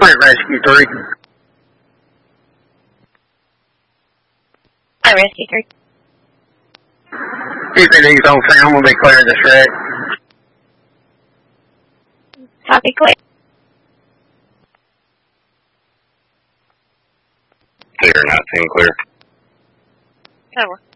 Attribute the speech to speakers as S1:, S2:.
S1: Point Rescue 3.
S2: Hi, Rescue 3.
S1: PPD's on film will be clear this wreck.
S2: Copy, clear.
S3: Clear, not seeing clear.
S2: Over.